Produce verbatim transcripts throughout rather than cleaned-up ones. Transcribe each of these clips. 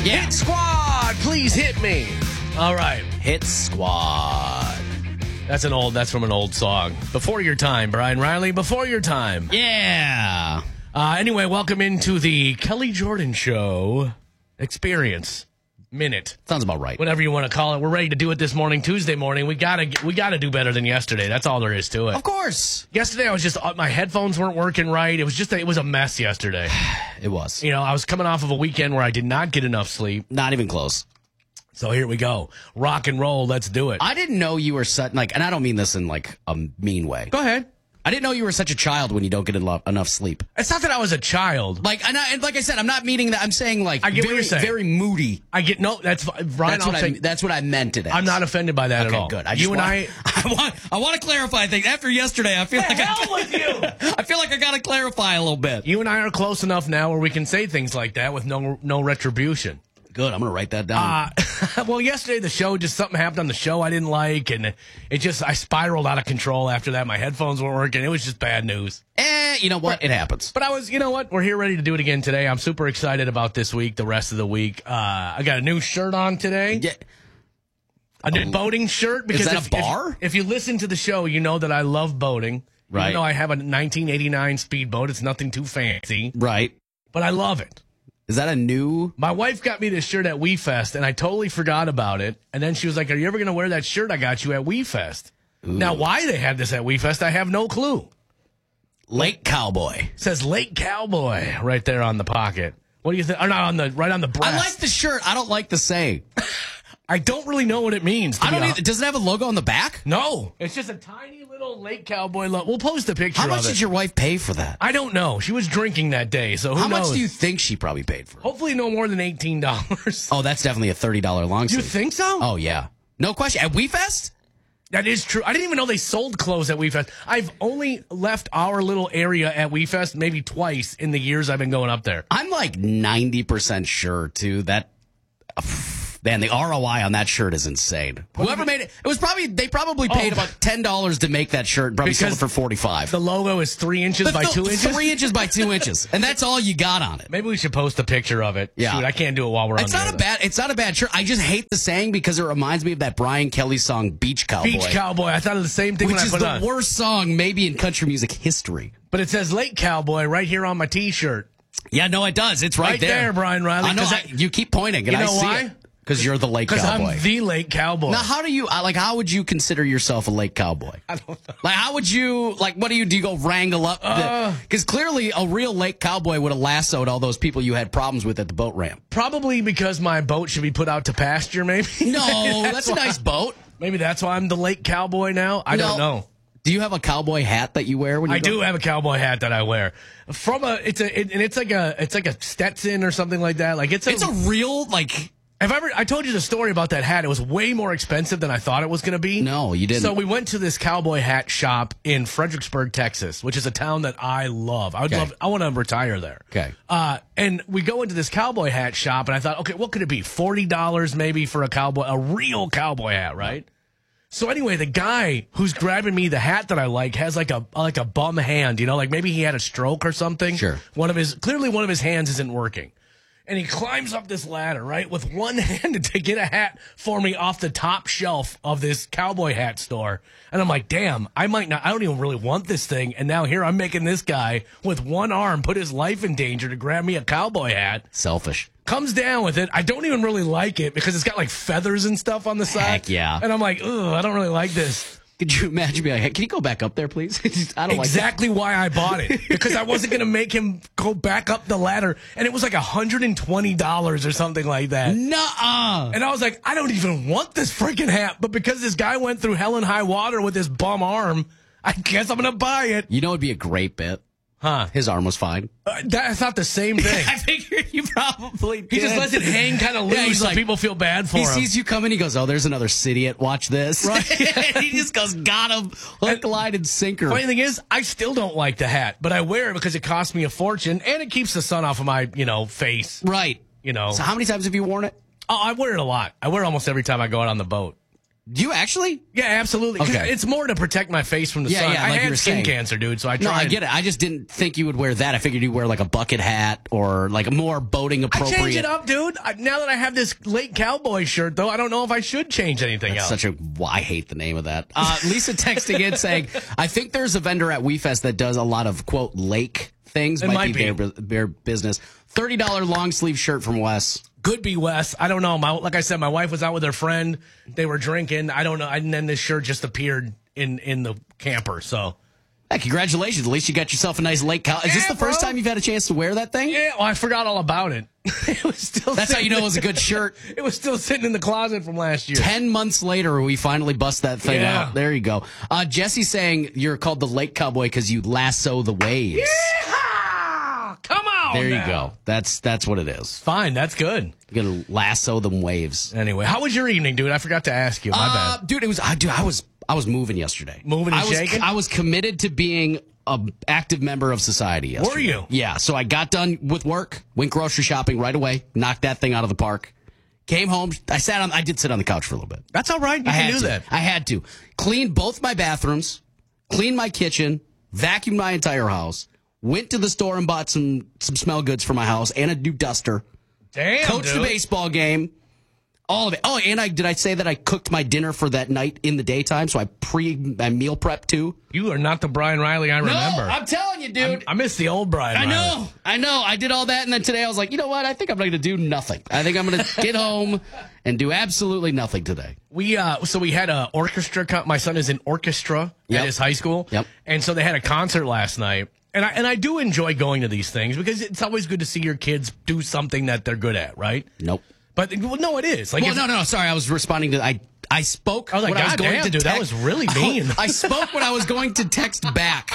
Yeah. Hit Squad, please hit me. All right. Hit Squad. That's an old, that's from an old song. Before your time, Brian Riley, before your time. Yeah. Uh, anyway, welcome into the Kelly Jordan Show Experience Minute. Sounds about right. Whatever you want to call it. We're ready to do it this morning, Tuesday morning. We gotta, we gotta do better than yesterday. That's all there is to it. Of course. Yesterday, I was just, my headphones weren't working right. It was just, it was a mess yesterday. It was. You know, I was coming off of a weekend where I did not get enough sleep. Not even close. So here we go. Rock and roll. Let's do it. I didn't know you were such, like, and I don't mean this in, like, a mean way. Go ahead. I didn't know you were such a child when you don't get enough, enough sleep. It's not that I was a child. Like, and, I, and like I said, I'm not meaning that. I'm saying, like, I get very, what you're saying. very moody. I get, no, that's, Brian, That's I'll what, say, I, that's what I meant it as. I'm not offended by that okay, at all. good. I you just and want, I, I want, I want to clarify things. After yesterday, I feel the like hell I, with you. I feel like I got to clarify a little bit. You and I are close enough now where we can say things like that with no no retribution. Good. I'm going to write that down. Uh, well, yesterday the show, just something happened on the show I didn't like, and it just, I spiraled out of control after that. My headphones weren't working. It was just bad news. eh, you know what? But, it happens. But I was, you know what? We're here ready to do it again today. I'm super excited about this week, the rest of the week. Uh, I got a new shirt on today. Yeah. A new boating shirt. Because Is that if, a bar? If, if you listen to the show, you know that I love boating. Right. Even though I have a nineteen eighty-nine speedboat, it's nothing too fancy. Right. But I love it. Is that a new? My wife got me this shirt at WeFest, and I totally forgot about it. And then she was like, are you ever going to wear that shirt I got you at WeFest? Ooh. Now, why they had this at WeFest, I have no clue. Lake Cowboy. It says Lake Cowboy right there on the pocket. What do you think? Or not on the, right on the breast. I like the shirt. I don't like the saying. I don't really know what it means. I don't either. Does it have a logo on the back? No. It's just a tiny little Lake Cowboy logo. We'll post a picture How much of it. did your wife pay for that? I don't know. She was drinking that day, so who How knows? much do you think she probably paid for it? Hopefully no more than eighteen dollars. Oh, that's definitely a thirty dollars long You sleeve. think so? Oh, yeah. No question. At WeFest? That is true. I didn't even know they sold clothes at WeFest. I've only left our little area at WeFest maybe twice in the years I've been going up there. I'm like ninety percent sure, too, that... Man, the R O I on that shirt is insane. Whoever made it, it was probably, they probably paid Oh. about ten dollars to make that shirt, probably sold it for forty-five The logo is three inches by two inches? Three inches by two inches. And that's all you got on it. Maybe we should post a picture of it. Yeah. Shoot, I can't do it while we're It's on not the a bad. It's not a bad shirt. I just hate the saying because it reminds me of that Brian Kelly song "Beach Cowboy," Beach Cowboy. I thought of the same thing which when I is put the it on. worst song maybe in country music history. But it says Lake Cowboy right here on my T-shirt. Yeah, no, it does. It's right, Right there, Brian Riley, I know. 'cause I, I- you keep pointing, and You I know see why? it because you're the Lake Because Cowboy. I'm the Lake Cowboy. Now, how do you I- like? How would you consider yourself a Lake Cowboy? I don't know. Like, how would you like? What do you do? You go wrangle up? Uh, Because clearly, a real Lake Cowboy would have lassoed all those people you had problems with at the boat ramp. Probably because my boat should be put out to pasture, maybe. No, Maybe that's a why- nice boat. Maybe that's why I'm the Lake Cowboy now. I No. don't know. Do you have a cowboy hat that you wear when you I go? do have a cowboy hat that I wear. From a, it's a, it, and it's like a, it's like a Stetson or something like that. Like it's a, It's a real like. Have I ever, I told you the story about that hat. It was way more expensive than I thought it was going to be. No, you didn't. So we went to this cowboy hat shop in Fredericksburg, Texas, which is a town that I love. I would Okay. love, I want to retire there. Okay. Uh, and we go into this cowboy hat shop, and I thought, okay, what could it be? forty dollars maybe for a cowboy, a real cowboy hat, right? So anyway, the guy who's grabbing me the hat that I like has like a like a bum hand, you know, like maybe he had a stroke or something. Sure. One of his clearly one of his hands isn't working. And he climbs up this ladder, right, with one hand to get a hat for me off the top shelf of this cowboy hat store. And I'm like, damn, I might not, I don't even really want this thing. And now here I'm making this guy with one arm put his life in danger to grab me a cowboy hat. Selfish. Comes down with it. I don't even really like it because it's got like feathers and stuff on the side. Heck yeah. And I'm like, ugh, I don't really like this. Could you imagine me like, hey, can you go back up there, please? I don't Exactly why I bought it. Because I wasn't going to make him go back up the ladder. And it was like one hundred twenty dollars or something like that. like that. Nuh-uh. And I was like, I don't even want this freaking hat. But because this guy went through hell and high water with his bum arm, I guess I'm going to buy it. You know it'd be a great bit? Huh. His arm was fine. Uh, that's not the same thing. I figured you probably did. He just lets it hang kind of loose Yeah, he's so like- people feel bad for He him. sees you coming, he goes, oh, there's another idiot. Watch this. Right. He just goes, got him. Hook, line, and sinker. Funny thing is, I still don't like the hat, but I wear it because it costs me a fortune and it keeps the sun off of my, you know, face. Right. You know. So how many times have you worn it? Oh, I wear it a lot. I wear it almost every time I go out on the boat. Do you actually? Yeah, absolutely. 'Cause Okay. it's more to protect my face from the Yeah, sun. yeah, I like you had were skin saying. cancer, dude, so I tried. No, I get it. I just didn't think you would wear that. I figured you'd wear like a bucket hat or like a more boating I appropriate. change it up, dude. I, now that I have this late cowboy shirt, though, I don't know if I should change anything else. Such a, well, I hate the name of that. Uh, Lisa texting in saying, I think there's a vendor at WeFest that does a lot of, quote, lake things. It might be. Their, their business. thirty dollars long sleeve shirt from Wes. Could be Wes. I don't know. My, like I said, my wife was out with her friend. They were drinking. I don't know. And then this shirt just appeared in, in the camper. So, Hey, congratulations. At least you got yourself a nice lake cow. Is Yeah, this the first bro. time you've had a chance to wear that thing? yeah, well, I forgot all about it. It was still. That's how you sitting know it was a good shirt. It was still sitting in the closet from last year. Ten months later, we finally bust that thing Yeah. out. There you go. Uh, Jesse saying you're called the Lake Cowboy because you lasso the waves. Yeehaw! Come on. There you now. go. That's that's what it is. Fine. That's good. You're gonna lasso them waves. Anyway, how was your evening, dude? I forgot to ask you. My Uh, bad. dude, it was. I dude, I was. I was moving yesterday. Moving and I was, shaking? I was committed to being an active member of society yesterday. Were you? Yeah. So I got done with work, went grocery shopping right away, knocked that thing out of the park, came home. I sat on. I did sit on the couch for a little bit. That's all right. You I can had do to. that. I had to clean both my bathrooms, clean my kitchen, vacuum my entire house. Went to the store and bought some some smell goods for my house and a new duster. Damn, Coached dude. the baseball game. All of it. Oh, and I did I say that I cooked my dinner for that night in the daytime, so I pre I meal prep too. You are not the Brian Riley I remember. No, I'm telling you, dude. I miss the old Brian I Riley. know, I know. I did all that, and then today I was like, you know what? I think I'm going to do nothing. I think I'm going to get home and do absolutely nothing today. We uh, so we had a orchestra. Co- my son is in orchestra Yep. at his high school. Yep. And so they had a concert last night, and I and I do enjoy going to these things because it's always good to see your kids do something that they're good at, right? Nope. But well, no, it is. Like, Well, if- no, no, no. Sorry, I was responding to. I I spoke. I was like, when I was God going damn, to dude, that text- was really mean. I spoke when I was going to text back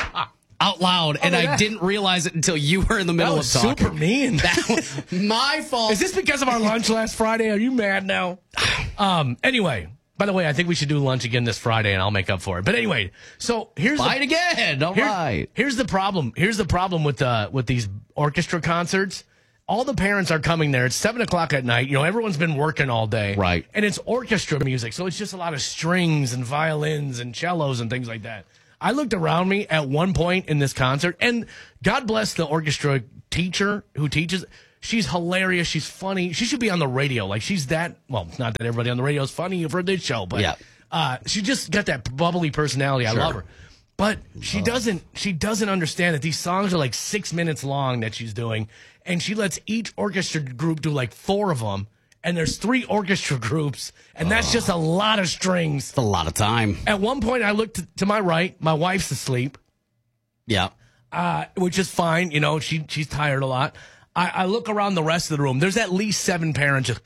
out loud, and Oh, I yeah. didn't realize it until you were in the middle that was of talking. super mean. That was my fault. Is this because of our lunch last Friday? Are you mad now? Um. Anyway, by the way, I think we should do lunch again this Friday, and I'll make up for it. But anyway, so here's Fight the, again. All here- right. Here's the problem. Here's the problem with uh with these orchestra concerts. All the parents are coming there. It's seven o'clock at night. You know, everyone's been working all day, Right. And it's orchestra music, so it's just a lot of strings and violins and cellos and things like that. I looked around me at one point in this concert, and God bless the orchestra teacher who teaches. She's hilarious. She's funny. She should be on the radio. Like, she's that, well, not that everybody on the radio is funny for this show, but Yeah. uh, she just got that bubbly personality. I Sure. love her. But she doesn't she doesn't understand that these songs are like six minutes long that she's doing, and she lets each orchestra group do like four of them, and there's three orchestra groups, and that's just a lot of strings. It's a lot of time. At one point, I looked to, to my right, my wife's asleep, Yeah. uh, which is fine. You know, she she's tired a lot. I, I look around the rest of the room. There's at least seven parents just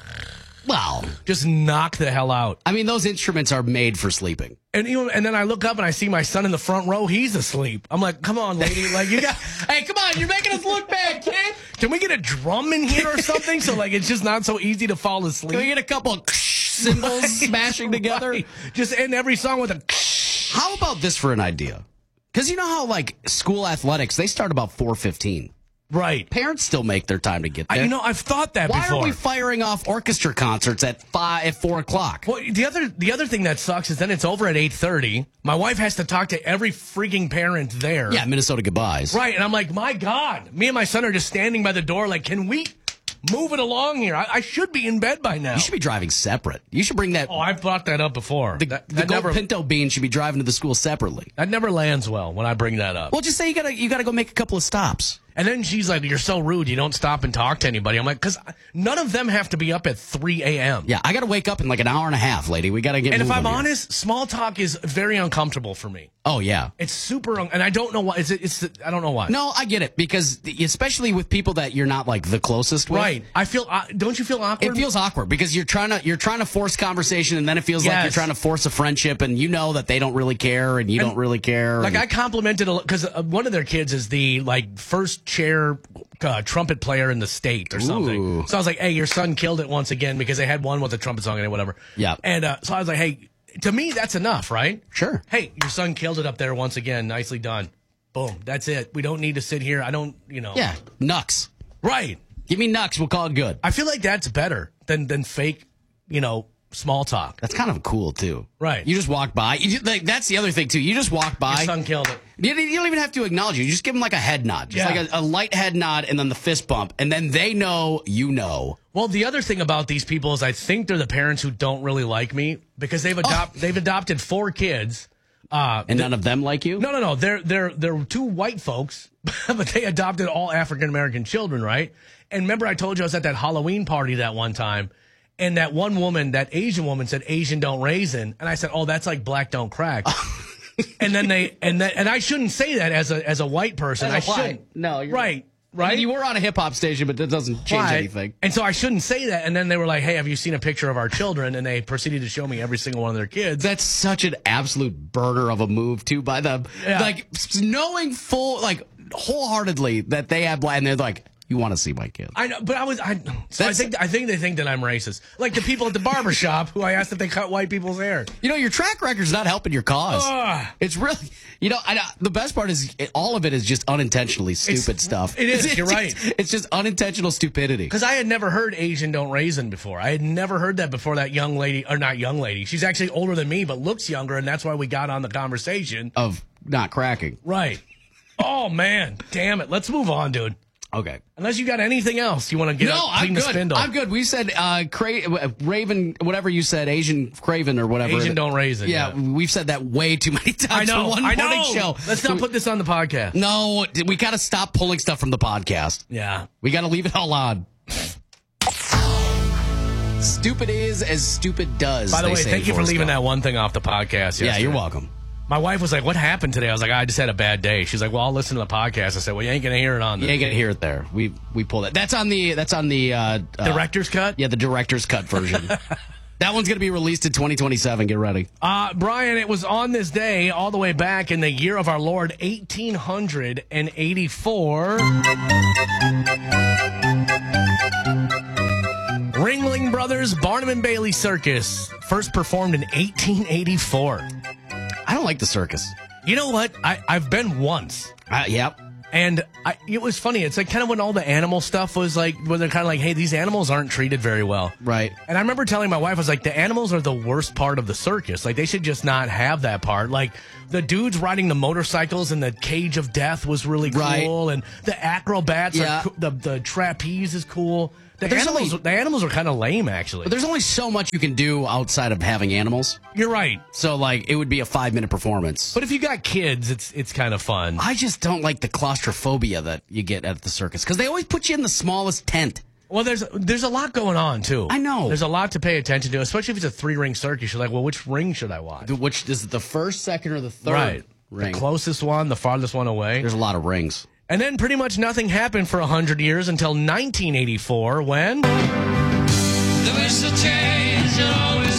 Well, just knock the hell out. I mean, those instruments are made for sleeping. And you know, and then I look up and I see my son in the front row. He's asleep. I'm like, come on, lady. Like, you got, hey, come on. You're making us look bad, kid. Can we get a drum in here or something? So, like, it's just not so easy to fall asleep. Can we get a couple of cymbals Right, smashing together? right. Just end every song with a. How about this for an idea? Because you know how, like, school athletics, they start about four fifteen. Right. Parents still make their time to get I, there. you know, I've thought that Why before. are we firing off orchestra concerts at five at four o'clock? Well, the other the other thing that sucks is then it's over at eight thirty. My wife has to talk to every freaking parent there. Yeah, Minnesota goodbyes. Right, and I'm like, my God, me and my son are just standing by the door. Like, can we move it along here? I, I should be in bed by now. You should be driving separate. You should bring that. Oh, I've brought that up before. the that, the that gold never pinto bean should be driving to the school separately. that never lands well when I bring that up. Well, just say you gotta you gotta go make a couple of stops. And then she's like, "You're so rude. You don't stop and talk to anybody." I'm like, "Cause none of them have to be up at three a.m." Yeah, I gotta wake up in like an hour and a half, lady. We gotta get. And if moving I'm here. honest, small talk is very uncomfortable for me. oh yeah. It's super, un- and I don't know why. It's, it's I don't know why. No, I get it because especially with people that you're not like the closest with. Right. I feel. Uh, don't you feel awkward? It feels awkward because you're trying to you're trying to force conversation and then it feels like you're Yes. trying to force a friendship and you know that they don't really care and you And, don't really care. Like and- I complimented because uh, one of their kids is the like first chair uh, trumpet player in the state or something. Ooh. So I was like, "Hey, your son killed it once again," because they had one with a trumpet song in it, whatever. Yeah. And uh, so I was like, "Hey, to me, that's enough, right?" Sure. Hey, your son killed it up there once again. Nicely done. Boom. That's it. We don't need to sit here. I don't, you know. yeah, Nux. Right. Give me Nux. We'll call it good. I feel like that's better than than fake, you know, small talk. That's kind of cool too. Right. You just walk by. You just, like, that's the other thing too. You just walk by. Your son killed it. You, you don't even have to acknowledge you. You just give them like a head nod. Just Yeah. like a, a light head nod and then the fist bump. And then they know you know. Well, the other thing about these people is I think they're the parents who don't really like me because they've adopt Oh. they've adopted four kids. Uh, And none of them like you? no, no, no. They're they're they're two white folks, but they adopted all African American children, right? And remember, I told you I was at that Halloween party that one time, and that one woman, that Asian woman, said Asian don't raisin, and I said, oh, that's like black don't crack. And then they and then, and I shouldn't say that as a as a white person. As a I white. shouldn't. No, you're right. Right. I mean, you were on a hip hop station, but that doesn't change Right. anything. And so I shouldn't say that. And then they were like, hey, have you seen a picture of our children? And they proceeded to show me every single one of their kids. That's such an absolute burner of a move, too, by them. Yeah. Like, knowing full, like, wholeheartedly that they have black, and they're like, you want to see my kid. I know, but I was, I, so I That's- think, I think they think that I'm racist. Like the people at the barber shop who I asked if they cut white people's hair. You know, your track record's not helping your cause. Ugh. It's really, you know, I, the best part is it, all of it is just unintentionally stupid It's- stuff. it is, It's, you're it's right. just- it's just unintentional stupidity. Because I had never heard Asian don't raisin before. I had never heard that before that young lady, or not young lady. She's actually older than me, but looks younger, and that's why we got on the conversation. Of not cracking. Right. Oh, man. Damn it. Let's move on, dude. Okay. Unless you got anything else you want to get No, up, I'm clean the good. spindle. I'm good. We said uh, Cra- Raven, whatever you said, Asian Craven or whatever. Asian don't raisin. Yeah, Yeah. we've said that way too many times. I know. For one I morning know. show. Let's not put this on the podcast. No, we got to stop pulling stuff from the podcast. Yeah. We got to leave it all on. Stupid is as stupid does. By the they way, say thank in you for Forrest leaving Gump. that one thing off the podcast yesterday. Yeah, you're welcome. My wife was like, what happened today? I was like, I just had a bad day. She's like, well, I'll listen to the podcast. I said, well, you ain't going to hear it on the You ain't gonna hear it there. We we pull that. That's on the that's on the uh, uh, director's cut. Yeah, the director's cut version. That one's gonna be released in twenty twenty-seven. Get ready. Uh, Brian, it was on this day all the way back in the year of our Lord, eighteen eighty-four. Ringling Brothers Barnum and Bailey Circus first performed in eighteen eighty-four. I don't like the circus. You know what? I, I've been once. Uh, yep. And I, it was funny. It's like kind of when all the animal stuff was like, where they're kind of like, hey, these animals aren't treated very well. Right. And I remember telling my wife, I was like, the animals are the worst part of the circus. Like, they should just not have that part. Like, the dudes riding the motorcycles in the cage of death was really cool. Right. And the acrobats, Yeah. are co- the, the trapeze is cool. The But there's animals, only- the animals are kind of lame, actually. But there's only so much you can do outside of having animals. You're right. So like it would be a five minute performance. But if you got kids, it's it's kind of fun. I just don't like the claustrophobia that you get at the circus because they always put you in the smallest tent. Well, there's there's a lot going on, too. I know. There's a lot to pay attention to, especially if it's a three-ring circus. You're like, well, which ring should I watch? Which is it the first, second, or the third Right. ring? The closest one, the farthest one away. There's a lot of rings. And then pretty much nothing happened for one hundred years until nineteen eighty-four when... The whistle change and always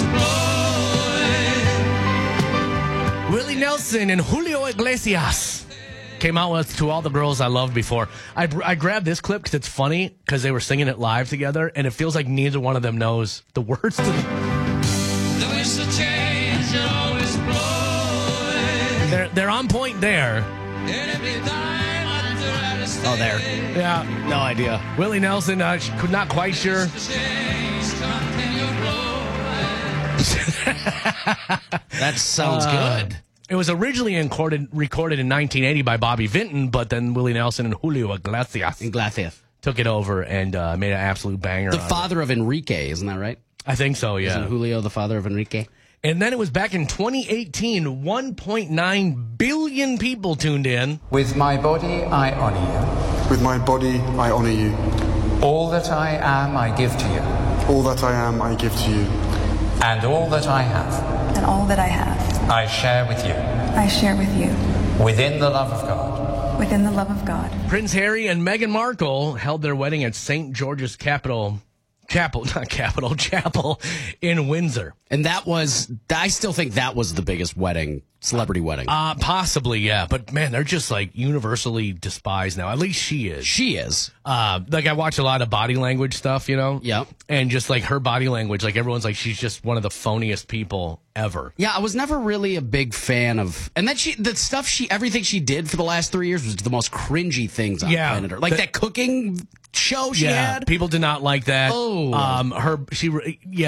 blowing. Willie Nelson and Julio Iglesias came out with To All the Girls I Loved Before. I, I grabbed this clip because it's funny because they were singing it live together, and it feels like neither one of them knows the words to the... The whistle change and always blowing. They're, they're on point there. And every time I try to stay, Oh, there. Yeah. No idea. Willie Nelson, uh, sh- not quite sure. change continue blowing. That sounds Uh, good. It was originally recorded, recorded in nineteen eighty by Bobby Vinton, but then Willie Nelson and Julio Iglesias Iglesias. took it over and uh, made an absolute banger. The out of father of Enrique, isn't that right? it. I think so, yeah. Isn't Julio the father of Enrique? And then it was back in twenty eighteen, one point nine billion people tuned in. With my body, I honor you. With my body, I honor you. All that I am, I give to you. All that I am, I give to you. And all that I have, And all that I have, I share with you. I share with you, Within the love of God. within the love of God. Prince Harry and Meghan Markle held their wedding at Saint George's Capitol, Chapel, not Capitol, Chapel in Windsor. And that was, I still think that was the biggest wedding, celebrity wedding. Uh, possibly, yeah. But man, they're just like universally despised now. At least she is. she is. Uh, like I watch a lot of body language stuff, you know? Yep. And just like her body language, like everyone's like, she's just one of the phoniest people ever. Yeah, I was never really a big fan of, and that she, the stuff she, everything she did for the last three years was the most cringy things on Yeah. planet Earth. Like The- that cooking show she yeah. had. People did not like that. Oh. Um, her, she, re- yeah.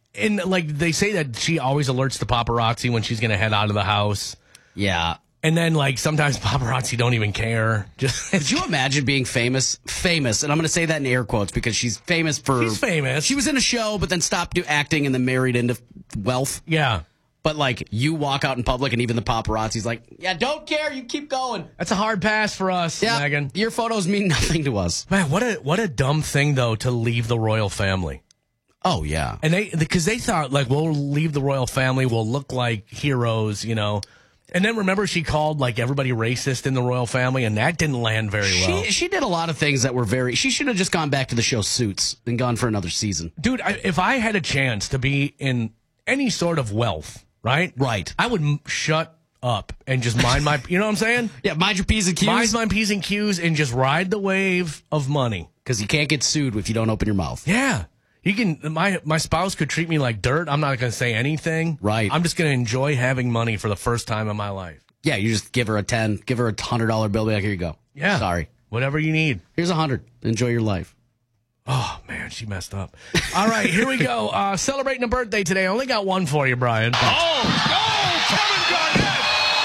And like they say that she always alerts the paparazzi when she's going to head out of the house. Yeah. And then like sometimes paparazzi don't even care. Just Could you imagine being famous? Famous, and I'm going to say that in air quotes because she's famous for. She's famous. She was in a show, but then stopped do acting and then married into wealth. Yeah. But like you walk out in public and even the paparazzi's like, yeah, don't care. You keep going. That's a hard pass for us, Yeah, Megan. your photos mean nothing to us. Man, what a what a dumb thing though to leave the royal family. Oh yeah, And they because they thought like we'll leave the royal family, we'll look like heroes, you know. And then remember she called like everybody racist in the royal family, and that didn't land very well. she she did a lot of things that were very. She should have just gone back to the show Suits and gone for another season. Dude, I, if I had a chance to be in any sort of wealth, right? Right. I would m- shut up and just mind my, you know what I'm saying? Yeah, mind your P's and Q's. Mind my P's and Q's and just ride the wave of money. Because you can't get sued if you don't open your mouth. Yeah. You can, my, my spouse could treat me like dirt. I'm not going to say anything. Right. I'm just going to enjoy having money for the first time in my life. Yeah, you just give her a ten, give her a hundred dollar bill. Be like, here you go. Yeah. Sorry. Whatever you need. Here's a hundred. Enjoy your life. Oh, man, she messed up. All right, here we go. Uh, celebrating a birthday today. I only got one for you, Brian. Oh, oh, Kevin Garnett.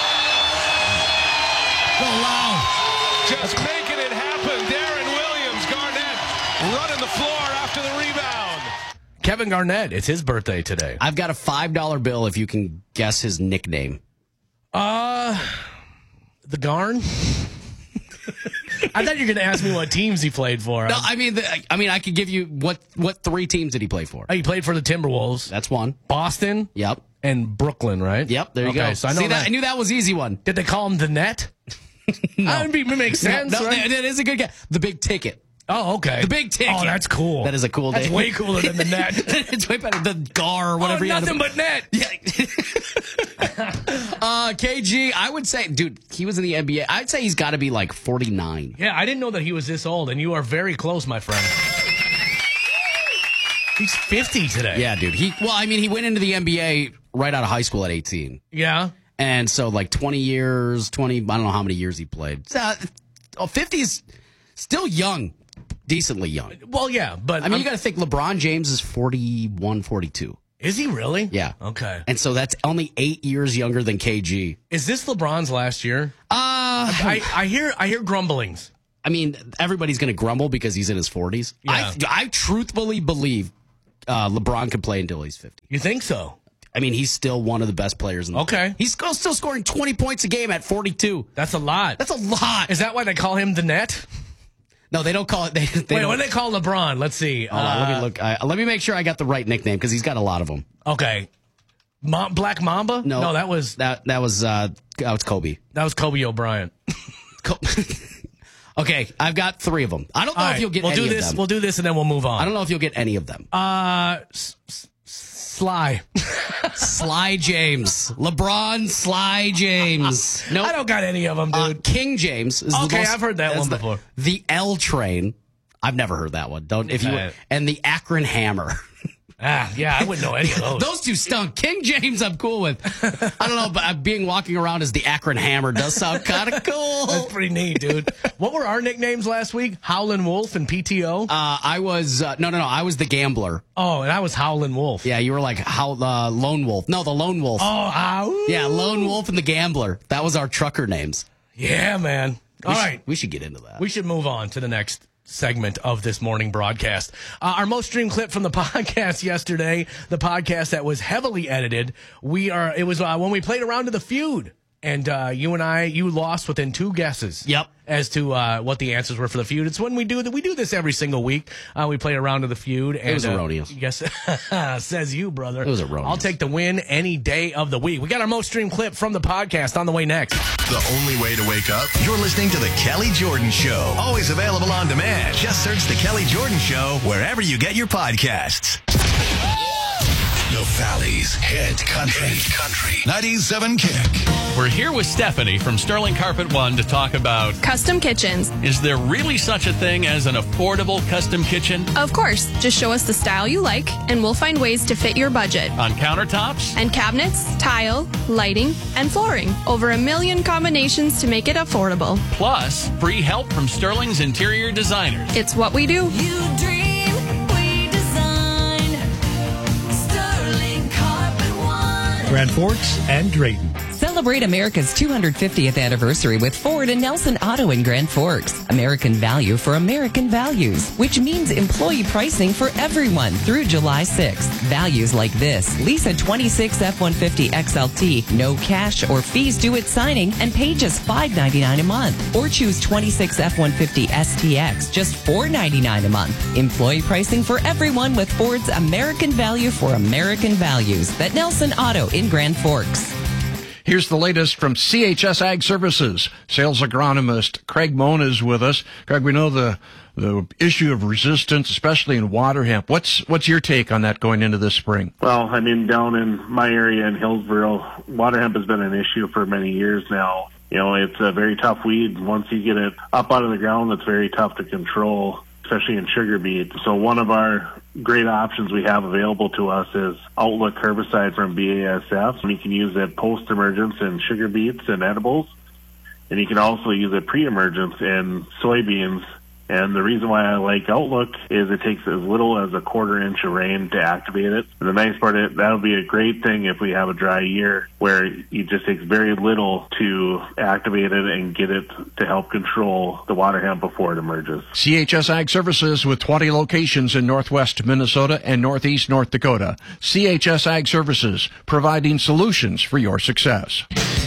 Go loud. Just making it happen. Darren Williams, Garnett running the floor after the rebound. Kevin Garnett, it's his birthday today. I've got a five dollar bill if you can guess his nickname. Uh, the Garn? I thought you were going to ask me what teams he played for. No, I mean, the, I mean, I could give you what what three teams did he play for? Oh, he played for the Timberwolves, That's one. Boston, Yep. and Brooklyn, right? Yep. There you okay, go. So I know See that. I knew that was easy one. Did they call him the Net? no. That would be, make sense, No, no, right? that- that is a good guess. The big ticket. Oh, okay. The big ticket. Oh, that's cool. That is a cool That's name. way cooler than the Net. It's way better. The Gar, whatever. Oh, you had. nothing but Net. Yeah. uh, K G, I would say, dude, he was in the N B A. I'd say he's got to be like forty-nine. Yeah, I didn't know that he was this old, and you are very close, my friend. He's fifty today. Yeah, dude. He well, I mean, he went into the N B A right out of high school at eighteen. Yeah. And so like twenty years, twenty, I don't know how many years he played. Uh, oh, fifty is still young, decently young. Well, yeah, but I mean, I'm- you got to think LeBron James is forty-one, forty-two. is he really? Yeah. Okay. And so that's only eight years younger than K G. Is this LeBron's last year? Uh, I, I hear I hear grumblings. I mean, everybody's going to grumble because he's in his forties. Yeah. I, I truthfully believe uh, LeBron could play until he's fifty. You think so? I mean, he's still one of the best players in the Okay. league. He's still still scoring twenty points a game at forty-two. That's a lot. That's a lot. Is that why they call him the Net? No, they don't call it. They, they Wait, don't, what do they call LeBron? Let's see. Hold on, let Uh, me look. Uh, let me make sure I got the right nickname because he's got a lot of them. Okay. Ma- Black Mamba? No, no, that was that that was uh, that was Kobe. that was Kobe O'Brien. Co- okay, I've got three of them. I don't know All if right, you'll get we'll any do of this. them. We'll do this, and then we'll move on. I don't know if you'll get any of them. Uh, S- S- Sly. Sly James, LeBron, Sly James. No, I don't got any of them, dude. Uh, King James is the Okay, most- I've heard that that's one the- before. The L Train, I've never heard that one. Don't if you Uh, and the Akron Hammer. ah, yeah, I wouldn't know any of those. Those two stunk. King James, I'm cool with. I don't know, but uh, being walking around as the Akron Hammer does sound kind of cool. That's pretty neat, dude. What were our nicknames last week? Howlin' Wolf and P T O? Uh, I was uh, no, no, no. I was the gambler. oh, and I was Howlin' Wolf. Yeah, you were like how uh, Lone Wolf. No, the Lone Wolf. Oh, ow. Yeah, Lone Wolf and the Gambler. That was our trucker names. Yeah, man. All we right. should, we should get into that. We should move on to the next segment of this morning broadcast. Uh, our most streamed clip from the podcast yesterday, the podcast that was heavily edited. We are. It was uh, when we played around to the feud, and uh, you and I, you lost within two guesses. Yep. As to uh, what the answers were for the feud. It's when we do that. We do this every single week. Uh, we play around to the feud. And, It was uh, erroneous. Yes, says you, brother. It was erroneous. I'll take the win any day of the week. We got our most streamed clip from the podcast on the way next. The only way to wake up? You're listening to The Kelly Jordan Show. Always available on demand. Just search The Kelly Jordan Show wherever you get your podcasts. The Valley's Hit Country. Country. ninety-seven Kick. We're here with Stephanie from Sterling Carpet One to talk about, Custom kitchens. is there really such a thing as an affordable custom kitchen? Of course, just show us the style you like, and we'll find ways to fit your budget. On countertops? And cabinets, tile, lighting, and flooring. Over a million combinations to make it affordable. Plus, free help from Sterling's interior designers. It's what we do. You dream, we design. Sterling. Grand Forks, and Drayton. Celebrate America's two hundred fiftieth anniversary with Ford and Nelson Auto in Grand Forks. American value for American values, which means employee pricing for everyone through July sixth. Values like this: lease a twenty-six F one fifty X L T, no cash or fees due at signing, and pay just five dollars and ninety-nine cents a month. Or choose twenty-six F one fifty S T X, just four dollars and ninety-nine cents a month. Employee pricing for everyone with Ford's American value for American values. At Nelson Auto in Grand Forks. Here's the latest from C H S Ag Services. Sales agronomist Craig Moan is with us. Craig, we know the the issue of resistance, especially in water hemp. What's what's your take on that going into this spring? Well, I mean, down in my area in Hillsboro, water hemp has been an issue for many years now. You know, it's a very tough weed. Once you get it up out of the ground, it's very tough to control, especially in sugar beet. So one of our great options we have available to us is Outlook herbicide from B A S F. And you can use it post-emergence in sugar beets and edibles. And you can also use it pre-emergence in soybeans. And the reason why I like Outlook is it takes as little as a quarter inch of rain to activate it. And the nice part is that would be a great thing if we have a dry year where it just takes very little to activate it and get it to help control the water hemp before it emerges. C H S Ag Services with twenty locations in northwest Minnesota and northeast North Dakota. C H S Ag Services, providing solutions for your success.